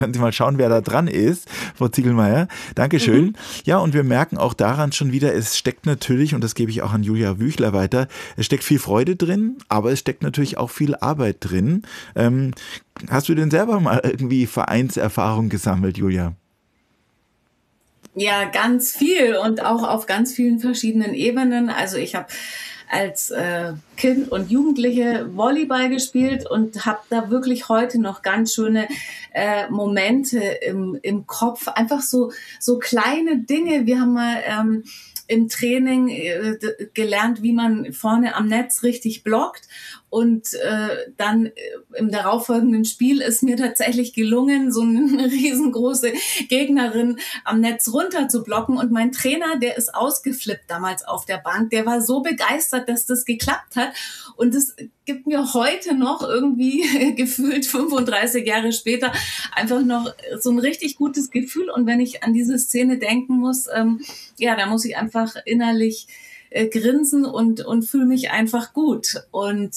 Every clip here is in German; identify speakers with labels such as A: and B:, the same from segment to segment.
A: Können Sie mal schauen, wer da dran ist, Frau Ziegelmeier. Dankeschön. Ja, und wir merken auch daran schon wieder, es steckt natürlich, und das gebe ich auch an Julia Wüchler weiter, es steckt viel Freude drin, aber es steckt natürlich auch viel Arbeit drin. Hast du denn selber mal irgendwie Vereinserfahrung gesammelt, Julia?
B: Ja, ganz viel und auch auf ganz vielen verschiedenen Ebenen. Also ich habe als Kind und Jugendliche Volleyball gespielt und habe da wirklich heute noch ganz schöne Momente im Kopf. Einfach so kleine Dinge. Wir haben mal im Training gelernt, wie man vorne am Netz richtig blockt. Und dann im darauffolgenden Spiel ist mir tatsächlich gelungen, so eine riesengroße Gegnerin am Netz runter zu blocken. Und mein Trainer, der ist ausgeflippt damals auf der Bank, der war so begeistert, dass das geklappt hat. Und das gibt mir heute noch irgendwie gefühlt 35 Jahre später einfach noch so ein richtig gutes Gefühl. Und wenn ich an diese Szene denken muss, ja, da muss ich einfach innerlich grinsen und fühle mich einfach gut. Und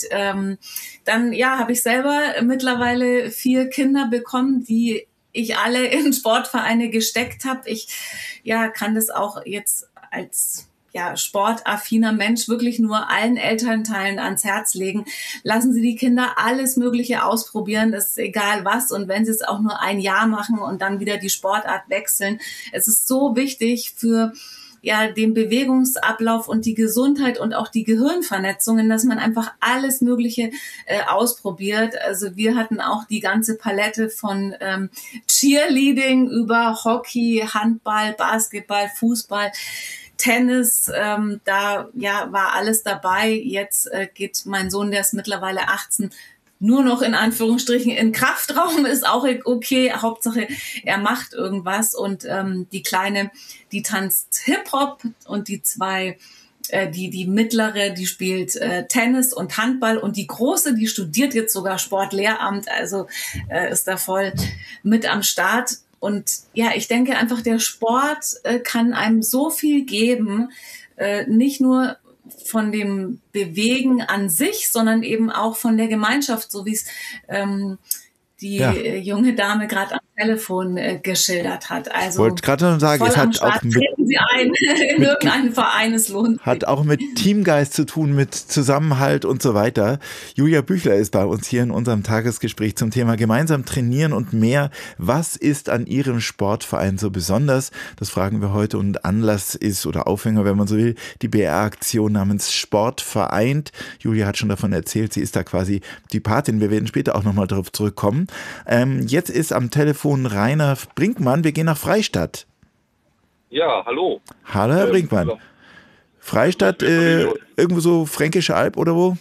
B: dann ja, habe ich selber mittlerweile 4 Kinder bekommen, die ich alle in Sportvereine gesteckt habe. Ich ja kann das auch jetzt als sportaffiner Mensch wirklich nur allen Elternteilen ans Herz legen. Lassen Sie die Kinder alles Mögliche ausprobieren, das ist egal was. Und wenn sie es auch nur ein Jahr machen und dann wieder die Sportart wechseln, es ist so wichtig für den Bewegungsablauf und die Gesundheit und auch die Gehirnvernetzungen, dass man einfach alles Mögliche ausprobiert. Also wir hatten auch die ganze Palette von Cheerleading über Hockey, Handball, Basketball, Fußball, Tennis, da war alles dabei. Jetzt geht mein Sohn, der ist mittlerweile 18, nur noch in Anführungsstrichen in Kraftraum, ist auch okay. Hauptsache, er macht irgendwas. Und die Kleine, die tanzt Hip-Hop und die 2, die mittlere, die spielt Tennis und Handball. Und die Große, die studiert jetzt sogar Sportlehramt, also ist da voll mit am Start. Und ja, ich denke einfach, der Sport kann einem so viel geben, nicht nur von dem Bewegen an sich, sondern eben auch von der Gemeinschaft, so wie es die junge Dame gerade am Telefon geschildert hat. Also
A: wollte gerade sagen, es hat auch
B: treten Sie ein in irgendeinen Verein, es lohnt sich.
A: Hat auch mit Teamgeist zu tun, mit Zusammenhalt und so weiter. Julia Büchler ist bei uns hier in unserem Tagesgespräch zum Thema gemeinsam trainieren und mehr. Was ist an Ihrem Sportverein so besonders? Das fragen wir heute und Anlass ist oder Aufhänger, wenn man so will, die BR-Aktion namens Sport vereint. Julia hat schon davon erzählt, sie ist da quasi die Patin. Wir werden später auch nochmal darauf zurückkommen. Jetzt ist am Telefon Rainer Brinkmann. Wir gehen nach Freistadt.
C: Ja, hallo.
A: Hallo, Herr Brinkmann. Freistadt, irgendwo so Fränkische Alb oder wo?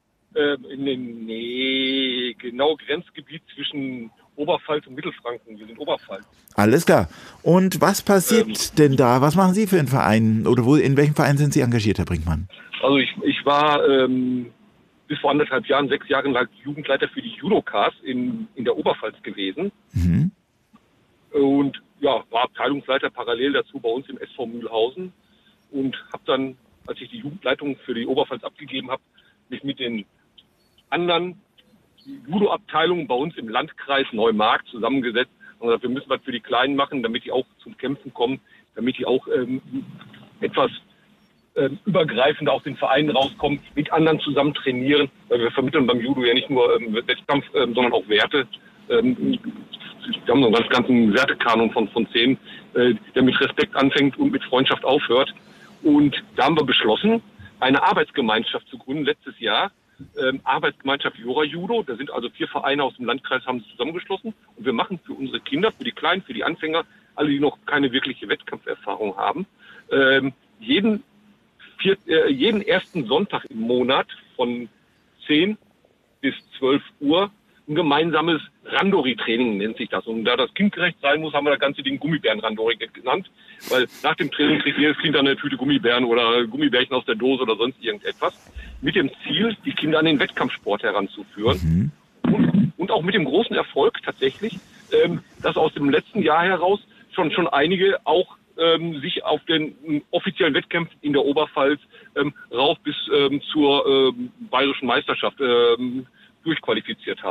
C: Nee, genau Grenzgebiet zwischen Oberpfalz und Mittelfranken. Wir sind Oberpfalz.
A: Alles klar. Und was passiert denn da? Was machen Sie für einen Verein? Oder in welchem Verein sind Sie engagiert, Herr Brinkmann?
C: Also ich war bis vor 1,5 Jahren 6 Jahre lang Jugendleiter für die Judokas in der Oberpfalz gewesen. Mhm. Und ja, war Abteilungsleiter parallel dazu bei uns im SV Mühlhausen und habe dann, als ich die Jugendleitung für die Oberpfalz abgegeben habe, mich mit den anderen Judo-Abteilungen bei uns im Landkreis Neumarkt zusammengesetzt und gesagt, wir müssen was für die Kleinen machen, damit die auch zum Kämpfen kommen, damit die auch etwas übergreifender aus den Vereinen rauskommen, mit anderen zusammen trainieren, weil wir vermitteln beim Judo ja nicht nur Wettkampf, sondern auch Werte. Wir haben so einen ganzen Wertekanon von 10, der mit Respekt anfängt und mit Freundschaft aufhört. Und da haben wir beschlossen, eine Arbeitsgemeinschaft zu gründen letztes Jahr. Arbeitsgemeinschaft Jura Judo. Da sind also 4 Vereine aus dem Landkreis, haben sich zusammengeschlossen. Und wir machen für unsere Kinder, für die Kleinen, für die Anfänger, alle, die noch keine wirkliche Wettkampferfahrung haben, jeden ersten Sonntag im Monat von 10 bis 12 Uhr ein gemeinsames Randori-Training nennt sich das. Und da das kindgerecht sein muss, haben wir das ganze Ding Gummibären-Randori genannt. Weil nach dem Training kriegt jedes Kind dann eine Tüte Gummibären oder Gummibärchen aus der Dose oder sonst irgendetwas. Mit dem Ziel, die Kinder an den Wettkampfsport heranzuführen. Und auch mit dem großen Erfolg tatsächlich, dass aus dem letzten Jahr heraus schon einige auch sich auf den offiziellen Wettkämpfen in der Oberpfalz rauf bis zur bayerischen Meisterschaft durchqualifiziert haben.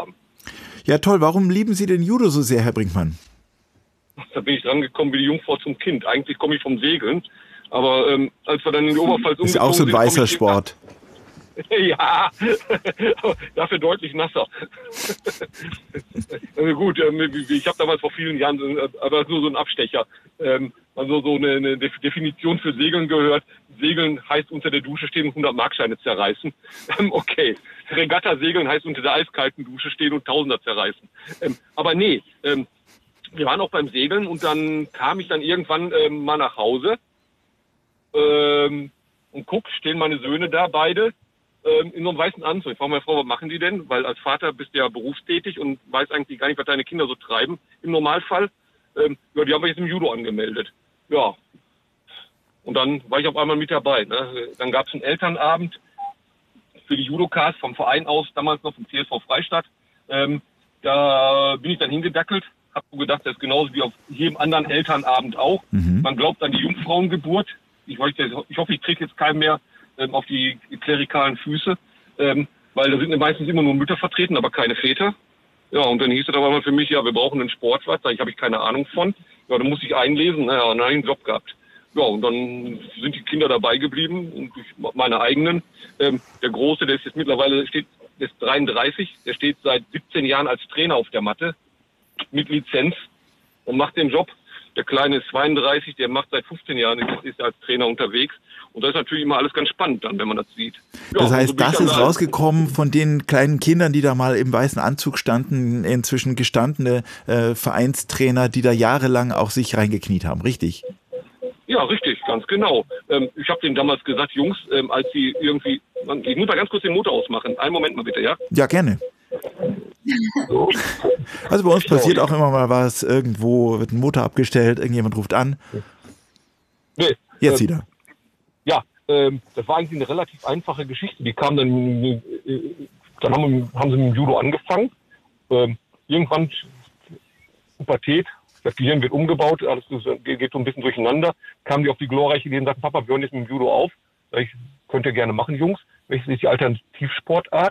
A: Ja, toll. Warum lieben Sie denn Judo so sehr, Herr Brinkmann?
C: Da bin ich dran gekommen wie die Jungfrau zum Kind. Eigentlich komme ich vom Segeln, aber als wir dann in die Oberpfalz umgezogen sind...
A: Ist auch so ein weißer Sport.
C: Ja, dafür deutlich nasser. Also gut, ich habe damals vor vielen Jahren, aber nur so ein Abstecher, also so eine Definition für Segeln gehört. Segeln heißt unter der Dusche stehen und 100-Markscheine zerreißen. Okay, Regatta-Segeln heißt unter der eiskalten Dusche stehen und Tausender zerreißen. Aber nee, wir waren auch beim Segeln und dann kam ich dann irgendwann mal nach Hause und guck, stehen meine Söhne da, beide, in so einem weißen Anzug. Ich frage meine Frau, was machen die denn? Weil als Vater bist du ja berufstätig und weiß eigentlich gar nicht, was deine Kinder so treiben. Im Normalfall, ja, die haben wir jetzt im Judo angemeldet. Ja. Und dann war ich auf einmal mit dabei. Ne? Dann gab es einen Elternabend für die Judokas vom Verein aus, damals noch vom CSV Freistadt. Da bin ich dann hingedackelt. Hab so gedacht, das ist genauso wie auf jedem anderen Elternabend auch. Man glaubt an die Jungfrauengeburt. Ich hoffe, ich kriege jetzt keinen mehr auf die klerikalen Füße, weil da sind meistens immer nur Mütter vertreten, aber keine Väter. Ja, und dann hieß es aber mal für mich, ja, wir brauchen einen Sportplatz, da habe ich keine Ahnung von. Ja, dann muss ich einlesen, naja, und dann habe ich einen Job gehabt. Ja, und dann sind die Kinder dabei geblieben und ich meine eigenen. Der Große, der ist jetzt mittlerweile, der ist 33, der steht seit 17 Jahren als Trainer auf der Matte mit Lizenz und macht den Job. Der Kleine ist 32, der macht seit 15 Jahren, ist als Trainer unterwegs. Und das ist natürlich immer alles ganz spannend dann, wenn man das sieht. Ja,
A: das heißt, das ist rausgekommen von den kleinen Kindern, die da mal im weißen Anzug standen, inzwischen gestandene Vereinstrainer, die da jahrelang auch sich reingekniet haben, richtig?
C: Ja, richtig, ganz genau. Ich habe denen damals gesagt, Jungs, als sie irgendwie... Ich muss mal ganz kurz den Motor ausmachen. Einen Moment mal bitte, ja?
A: Ja, gerne. So. Also bei uns passiert auch immer mal was, irgendwo wird ein Motor abgestellt, irgendjemand ruft an.
C: Nee,
A: jetzt wieder.
C: Ja, das war eigentlich eine relativ einfache Geschichte. Die kam dann haben sie mit dem Judo angefangen. Irgendwann Pubertät, das Gehirn wird umgebaut, alles geht so ein bisschen durcheinander. Kamen die auf die glorreiche Idee und sagten, Papa, wir hören jetzt mit dem Judo auf. Ich könnt ihr gerne machen, Jungs. Welches ist die Alternativsportart?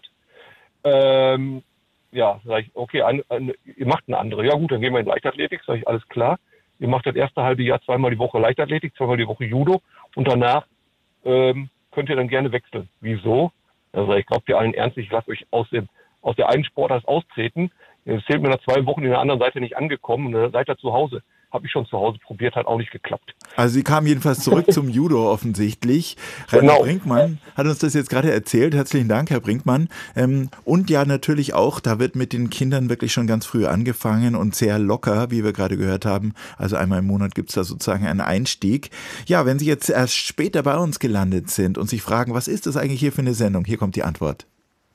C: Ja, sag ich, okay, ihr macht eine andere. Ja gut, dann gehen wir in Leichtathletik, sage ich, alles klar. Ihr macht das erste halbe Jahr zweimal die Woche Leichtathletik, zweimal die Woche Judo und danach könnt ihr dann gerne wechseln. Wieso? Also ich glaube dir allen ernst, ich lasse euch aus der einen Sportart austreten. Ihr zählt mir nach 2 Wochen in der anderen Seite nicht angekommen und dann seid ihr zu Hause. Habe ich schon zu Hause probiert, hat auch nicht geklappt.
A: Also Sie kamen jedenfalls zurück zum Judo offensichtlich. Rainer Brinkmann hat uns das jetzt gerade erzählt. Herzlichen Dank, Herr Brinkmann. Und ja, natürlich auch, da wird mit den Kindern wirklich schon ganz früh angefangen und sehr locker, wie wir gerade gehört haben. Also einmal im Monat gibt es da sozusagen einen Einstieg. Ja, wenn Sie jetzt erst später bei uns gelandet sind und sich fragen, was ist das eigentlich hier für eine Sendung? Hier kommt die Antwort.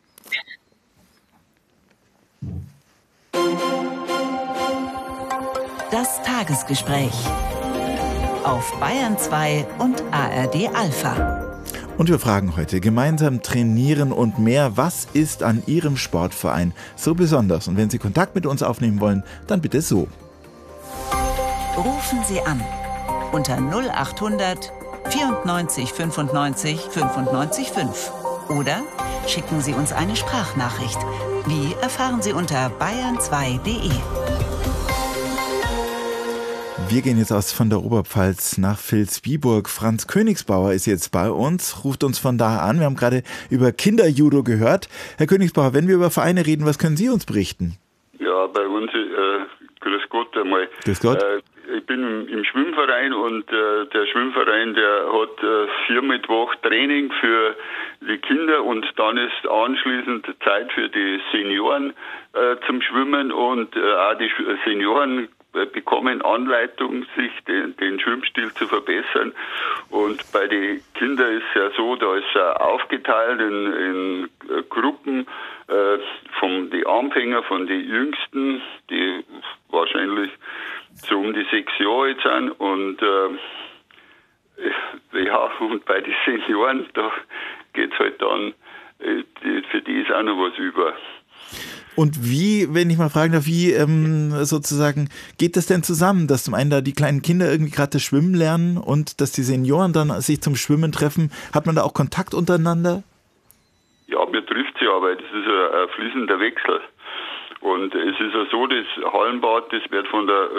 D: Das Tagesgespräch auf Bayern 2 und ARD Alpha.
A: Und wir fragen heute, gemeinsam trainieren und mehr, was ist an Ihrem Sportverein so besonders? Und wenn Sie Kontakt mit uns aufnehmen wollen, dann bitte so.
D: Rufen Sie an unter 0800 94 95 95 5 oder schicken Sie uns eine Sprachnachricht. Wie erfahren Sie unter bayern2.de.
A: Wir gehen jetzt von der Oberpfalz nach Vilsbiburg. Franz Königsbauer ist jetzt bei uns, ruft uns von da an. Wir haben gerade über Kinderjudo gehört. Herr Königsbauer, wenn wir über Vereine reden, was können Sie uns berichten?
E: Ja, bei uns, grüß Gott einmal.
A: Grüß Gott.
E: Ich bin im Schwimmverein und der Schwimmverein, der hat 4 Mittwoch Training für die Kinder und dann ist anschließend Zeit für die Senioren zum Schwimmen und auch die Senioren bekommen Anleitung, sich den Schwimmstil zu verbessern. Und bei den Kindern ist ja so, da ist aufgeteilt in Gruppen von den Anfänger, von den Jüngsten, die wahrscheinlich so um die 6 Jahre alt sind. Und ja, und bei den Senioren, da geht's halt dann, für die ist auch noch was über.
A: Und wie, wenn ich mal fragen darf, wie sozusagen geht das denn zusammen, dass zum einen da die kleinen Kinder irgendwie gerade das Schwimmen lernen und dass die Senioren dann sich zum Schwimmen treffen? Hat man da auch Kontakt untereinander?
E: Ja, mir trifft sie aber, das ist ein fließender Wechsel. Und es ist ja so, das Hallenbad, das wird von der